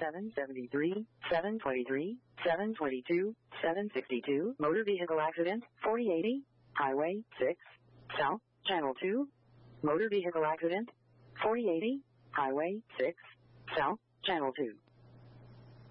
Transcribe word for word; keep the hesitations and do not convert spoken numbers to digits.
seven seventy-three, seven twenty-three, seven twenty-two, seven sixty-two. Motor vehicle accident, forty eighty, Highway six, South, Channel two. Motor vehicle accident, forty eighty, Highway six, South, Channel two.